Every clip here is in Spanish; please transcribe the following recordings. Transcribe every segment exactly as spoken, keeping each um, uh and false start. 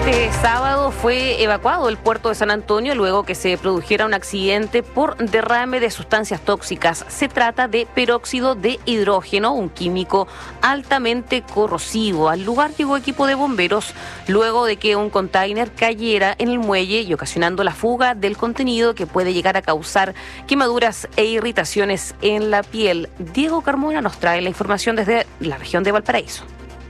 Este sábado fue evacuado el puerto de San Antonio luego que se produjera un accidente por derrame de sustancias tóxicas. Se trata de peróxido de hidrógeno, un químico altamente corrosivo. Al lugar llegó equipo de bomberos luego de que un container cayera en el muelle y ocasionando la fuga del contenido que puede llegar a causar quemaduras e irritaciones en la piel. Diego Carmona nos trae la información desde la región de Valparaíso.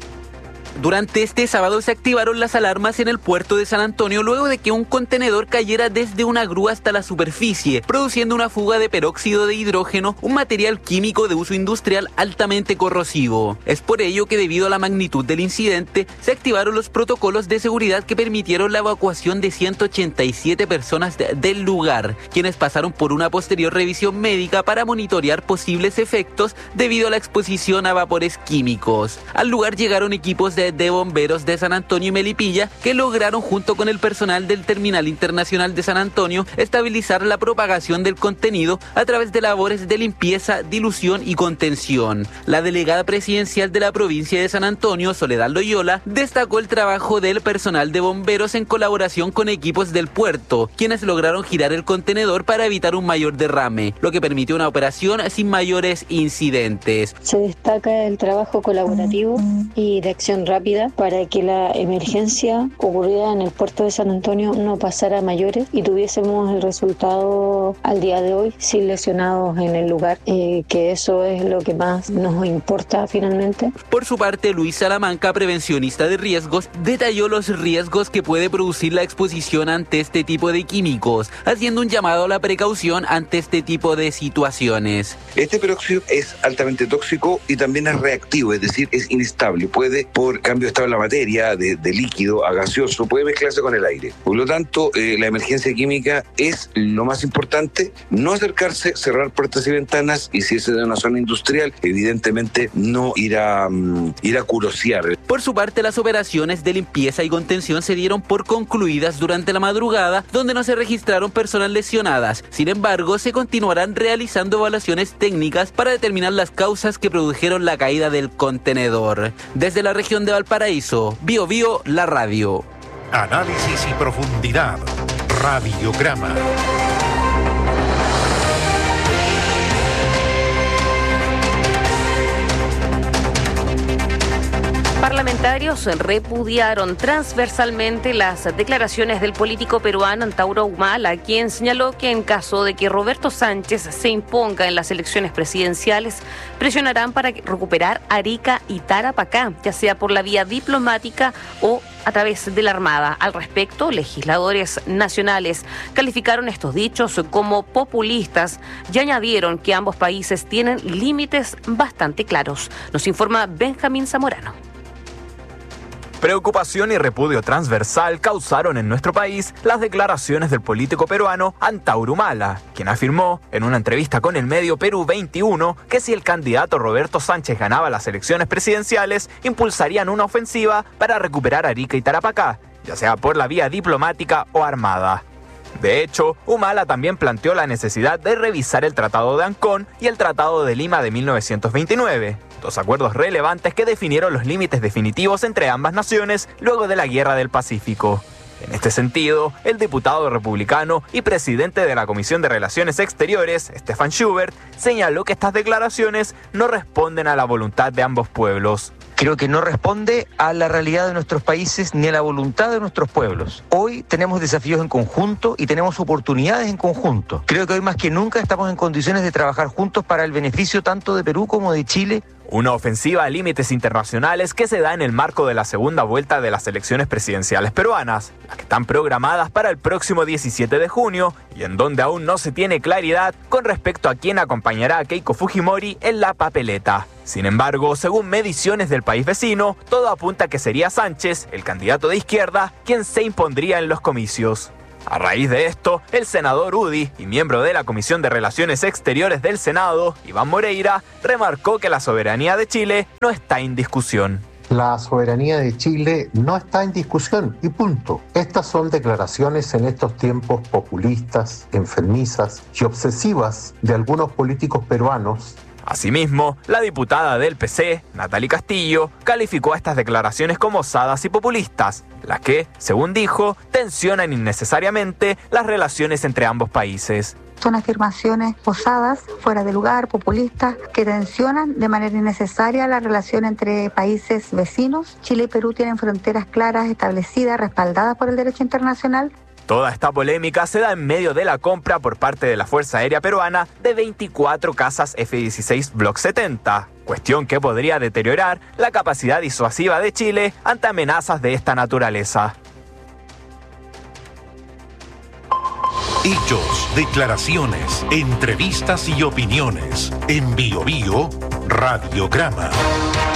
Durante este sábado se activaron las alarmas en el puerto de San Antonio luego de que un contenedor cayera desde una grúa hasta la superficie, produciendo una fuga de peróxido de hidrógeno, un material químico de uso industrial altamente corrosivo. Es por ello que, debido a la magnitud del incidente, se activaron los protocolos de seguridad que permitieron la evacuación de ciento ochenta y siete personas de, del lugar, quienes pasaron por una posterior revisión médica para monitorear posibles efectos debido a la exposición a vapores químicos. Al lugar llegaron equipos de de bomberos de San Antonio y Melipilla, que lograron junto con el personal del Terminal Internacional de San Antonio estabilizar la propagación del contenido a través de labores de limpieza, dilución y contención. La delegada presidencial de la provincia de San Antonio, Soledad Loyola, destacó el trabajo del personal de bomberos en colaboración con equipos del puerto, quienes lograron girar el contenedor para evitar un mayor derrame, lo que permitió una operación sin mayores incidentes. Se destaca el trabajo colaborativo y de acción rápida para que la emergencia ocurrida en el puerto de San Antonio no pasara a mayores y tuviésemos el resultado al día de hoy sin lesionados en el lugar, eh, que eso es lo que más nos importa finalmente. Por su parte, Luis Salamanca, prevencionista de riesgos, detalló los riesgos que puede producir la exposición ante este tipo de químicos, haciendo un llamado a la precaución ante este tipo de situaciones. Este peróxido es altamente tóxico y también es reactivo, es decir, es inestable, puede por cambio de estado de la materia, de, de líquido a gaseoso, puede mezclarse con el aire. Por lo tanto, eh, la emergencia química es lo más importante, no acercarse, cerrar puertas y ventanas, y si es de una zona industrial, evidentemente no ir a, um, ir a curosear. Por su parte, las operaciones de limpieza y contención se dieron por concluidas durante la madrugada, donde no se registraron personas lesionadas. Sin embargo, se continuarán realizando evaluaciones técnicas para determinar las causas que produjeron la caída del contenedor. Desde la región de Valparaíso, Bio Bio, la radio. Análisis y profundidad. Radiograma. Parlamentarios repudiaron transversalmente las declaraciones del político peruano Antauro Humala, quien señaló que en caso de que Roberto Sánchez se imponga en las elecciones presidenciales, presionarán para recuperar Arica y Tarapacá, ya sea por la vía diplomática o a través de la Armada. Al respecto, legisladores nacionales calificaron estos dichos como populistas y añadieron que ambos países tienen límites bastante claros. Nos informa Benjamín Zamorano. Preocupación y repudio transversal causaron en nuestro país las declaraciones del político peruano Antauro Humala, quien afirmó en una entrevista con el medio Perú veintiuno que si el candidato Roberto Sánchez ganaba las elecciones presidenciales, impulsarían una ofensiva para recuperar Arica y Tarapacá, ya sea por la vía diplomática o armada. De hecho, Humala también planteó la necesidad de revisar el Tratado de Ancón y el Tratado de Lima de mil novecientos veintinueve, dos acuerdos relevantes que definieron los límites definitivos entre ambas naciones luego de la Guerra del Pacífico. En este sentido, el diputado republicano y presidente de la Comisión de Relaciones Exteriores, Stefan Schubert, señaló que estas declaraciones no responden a la voluntad de ambos pueblos. Creo que no responde a la realidad de nuestros países ni a la voluntad de nuestros pueblos. Hoy tenemos desafíos en conjunto y tenemos oportunidades en conjunto. Creo que hoy más que nunca estamos en condiciones de trabajar juntos para el beneficio tanto de Perú como de Chile. Una ofensiva a límites internacionales que se da en el marco de la segunda vuelta de las elecciones presidenciales peruanas, las que están programadas para el próximo diecisiete de junio y en donde aún no se tiene claridad con respecto a quién acompañará a Keiko Fujimori en la papeleta. Sin embargo, según mediciones del país vecino, todo apunta a que sería Sánchez, el candidato de izquierda, quien se impondría en los comicios. A raíz de esto, el senador U D I y miembro de la Comisión de Relaciones Exteriores del Senado, Iván Moreira, remarcó que la soberanía de Chile no está en discusión. La soberanía de Chile no está en discusión y punto. Estas son declaraciones en estos tiempos populistas, enfermizas y obsesivas de algunos políticos peruanos Asimismo, la diputada del P C, Natalie Castillo, calificó a estas declaraciones como osadas y populistas, las que, según dijo, tensionan innecesariamente las relaciones entre ambos países. Son afirmaciones osadas, fuera de lugar, populistas, que tensionan de manera innecesaria la relación entre países vecinos. Chile y Perú tienen fronteras claras, establecidas, respaldadas por el derecho internacional. Toda esta polémica se da en medio de la compra por parte de la Fuerza Aérea Peruana de veinticuatro cazas F dieciséis Block setenta, cuestión que podría deteriorar la capacidad disuasiva de Chile ante amenazas de esta naturaleza. Hechos, declaraciones, entrevistas y opiniones. En Bio Bio, Radiograma.